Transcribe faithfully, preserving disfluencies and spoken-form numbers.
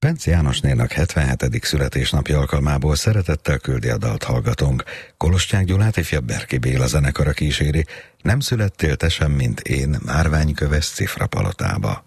Penc Jánosnénak hetvenhetedik születésnapja alkalmából szeretettel küldi a dalt hallgatónk. Kolostyák Gyulát ifjabb Berki Béla zenekara kíséri. Nem születtél te sem, mint én, Márványköves Cifrapalotába.